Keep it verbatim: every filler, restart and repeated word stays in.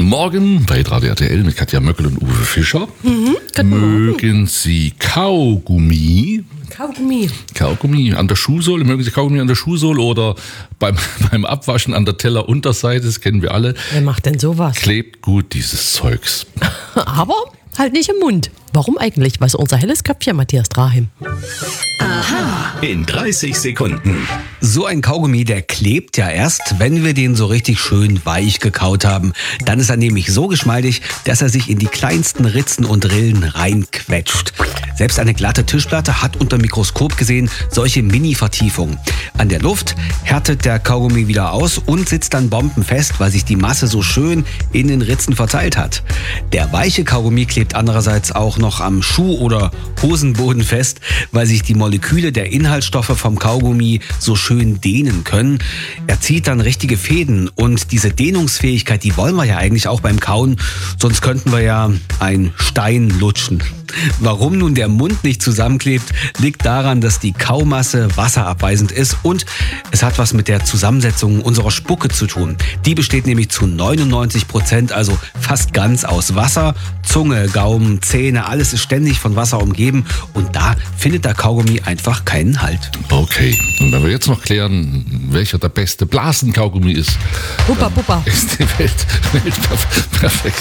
Morgen bei Radio R T L mit Katja Möckel und Uwe Fischer. Mhm, Mögen Sie Kaugummi? Kaugummi. Kaugummi an der Schuhsohle? Mögen Sie Kaugummi an der Schuhsohle oder beim, beim Abwaschen an der Tellerunterseite? Das kennen wir alle. Wer macht denn sowas? Klebt gut dieses Zeugs. Aber halt nicht im Mund. Warum eigentlich? Was unser helles Köpfchen, Matthias Drahem. In dreißig Sekunden. So ein Kaugummi, der klebt ja erst, wenn wir den so richtig schön weich gekaut haben. Dann ist er nämlich so geschmeidig, dass er sich in die kleinsten Ritzen und Rillen reinquetscht. Selbst eine glatte Tischplatte hat unter Mikroskop gesehen solche Mini-Vertiefungen. An der Luft härtet der Kaugummi wieder aus und sitzt dann bombenfest, weil sich die Masse so schön in den Ritzen verteilt hat. Der weiche Kaugummi klebt andererseits auch noch am Schuh- oder Hosenboden fest, weil sich die Moleküle der Inhaltsstoffe vom Kaugummi so schön dehnen können. Er zieht dann richtige Fäden und diese Dehnungsfähigkeit, die wollen wir ja eigentlich auch beim Kauen, sonst könnten wir ja einen Stein lutschen. Warum nun der Mund nicht zusammenklebt, liegt daran, dass die Kaumasse wasserabweisend ist und es hat was mit der Zusammensetzung unserer Spucke zu tun. Die besteht nämlich zu neunundneunzig Prozent, also fast ganz aus Wasser. Zunge, Gaumen, Zähne, alles ist ständig von Wasser umgeben und da findet der Kaugummi einfach keinen Halt. Okay, und wenn wir jetzt noch klären, welcher der beste Blasenkaugummi ist, Puppa, Puppa. ist die Welt, Welt perfekt.